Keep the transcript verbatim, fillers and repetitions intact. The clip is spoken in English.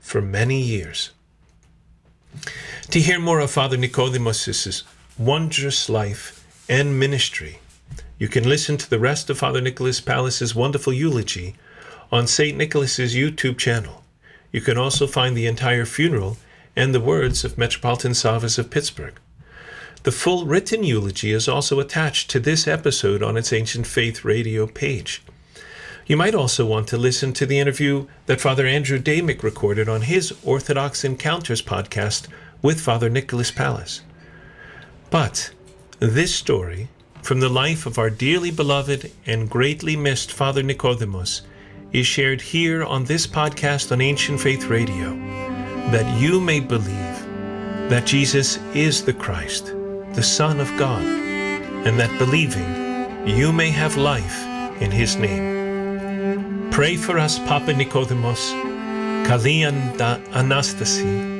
for many years. To hear more of Father Nicodemus' wondrous life and ministry, you can listen to the rest of Father Nicholas Pallas's wonderful eulogy on Saint Nicholas's YouTube channel. You can also find the entire funeral and the words of Metropolitan Savas of Pittsburgh. The full written eulogy is also attached to this episode on its Ancient Faith radio page. You might also want to listen to the interview that Father Andrew Damick recorded on his Orthodox Encounters podcast with Father Nicholas Pallas. But this story from the life of our dearly beloved and greatly missed Father Nicodemus is shared here on this podcast on Ancient Faith Radio, that you may believe that Jesus is the Christ, the Son of God, and that believing you may have life in his name. Pray for us, Papa Nicodemus, Kalian da Anastasi,